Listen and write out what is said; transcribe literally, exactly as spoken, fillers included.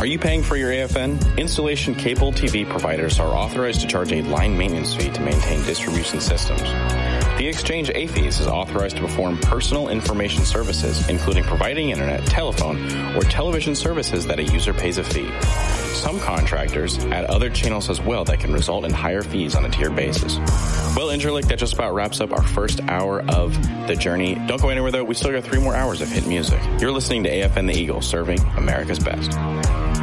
Are you paying for your A F N? Installation cable T V providers are authorized to charge a line maintenance fee to maintain distribution systems. The Exchange A F E S is authorized to perform personal information services, including providing internet, telephone, or television services that a user pays a fee. Some contractors add other channels as well that can result in higher fees on a tiered basis. Well, Interlick, that just about wraps up our first hour of the journey. Don't go anywhere, though. We still got three more hours of hit music. You're listening to A F N The Eagle, serving America's best.